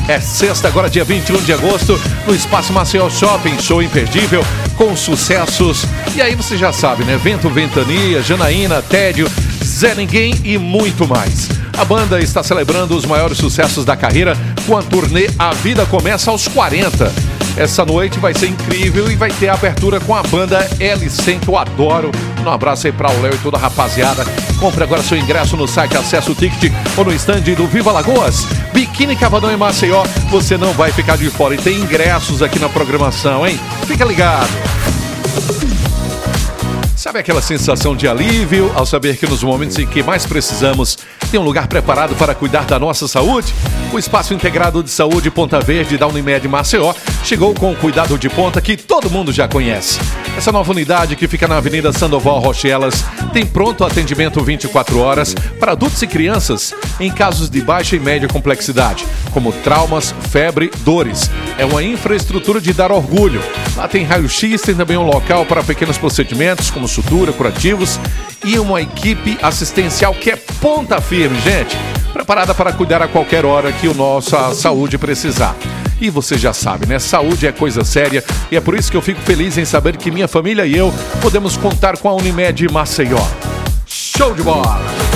É sexta, agora dia 21 de agosto, no Espaço Maceió Shopping, show imperdível, com sucessos. E aí você já sabe, né? Vento, Ventania, Janaína, Tédio, Zé Ninguém e muito mais. A banda está celebrando os maiores sucessos da carreira com a turnê A Vida Começa aos 40. Essa noite vai ser incrível e vai ter a abertura com a banda L100, que eu adoro. Um abraço aí para o Léo e toda a rapaziada. Compre agora seu ingresso no site Acesso Ticket ou no stand do Viva Lagoas. Biquíni Cavadão em Maceió, você não vai ficar de fora. E tem ingressos aqui na programação, hein? Fica ligado. Sabe aquela sensação de alívio ao saber que nos momentos em que mais precisamos tem um lugar preparado para cuidar da nossa saúde? O Espaço Integrado de Saúde Ponta Verde da Unimed Maceió chegou com o cuidado de ponta que todo mundo já conhece. Essa nova unidade, que fica na Avenida Sandoval Rochelas, tem pronto atendimento 24 horas para adultos e crianças em casos de baixa e média complexidade, como traumas, febre, dores. É uma infraestrutura de dar orgulho. Lá tem raio-x, tem também um local para pequenos procedimentos, como sutura, curativos, e uma equipe assistencial que é ponta firme, gente, preparada para cuidar a qualquer hora que a nossa saúde precisar. E você já sabe, né? Saúde é coisa séria e é por isso que eu fico feliz em saber que minha família e eu podemos contar com a Unimed Maceió. Show de bola!